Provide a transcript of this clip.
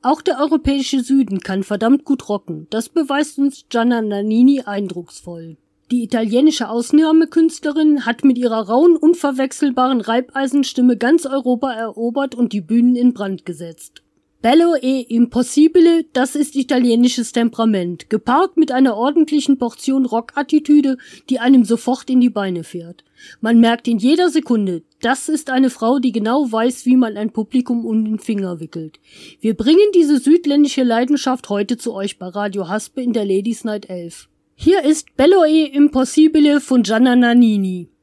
Auch der europäische Süden kann verdammt gut rocken, das beweist uns Gianna Nannini eindrucksvoll. Die italienische Ausnahmekünstlerin hat mit ihrer rauen, unverwechselbaren Reibeisenstimme ganz Europa erobert und die Bühnen in Brand gesetzt. Bello e impossibile, das ist italienisches Temperament, gepaart mit einer ordentlichen Portion Rockattitüde, die einem sofort in die Beine fährt. Man merkt in jeder Sekunde, das ist eine Frau, die genau weiß, wie man ein Publikum um den Finger wickelt. Wir bringen diese südländische Leidenschaft heute zu euch bei Radio Haspe in der Ladies Night 11. Hier ist Bello e impossibile von Gianna Nannini.